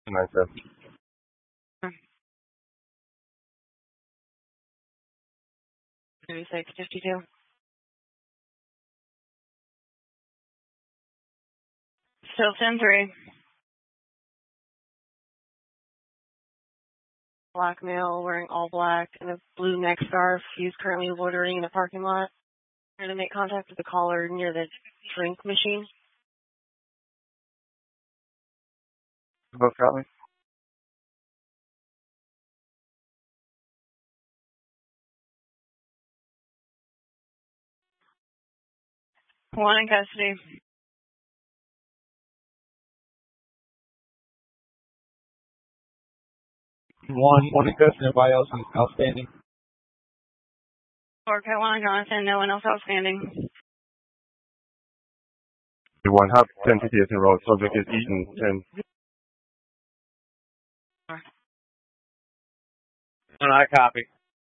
Myself. 3652. Still 10-3. Black male wearing all black and a blue neck scarf. He's currently loitering in the parking lot. Trying to make contact with the caller near the drink machine. Both got me? One in custody. One in custody, everybody else is outstanding. Okay, one in Jonathan, no one else outstanding. One hub, 10 TTS in road, subject is Eaton, 10. I copy.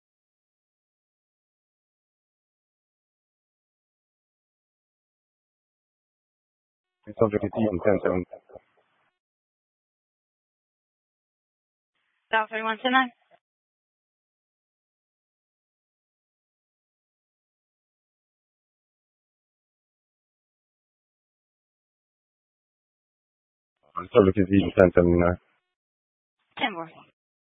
Subject is Eaton, 10-7. South 3129. Subject is Eaton, 10-7. 10 more.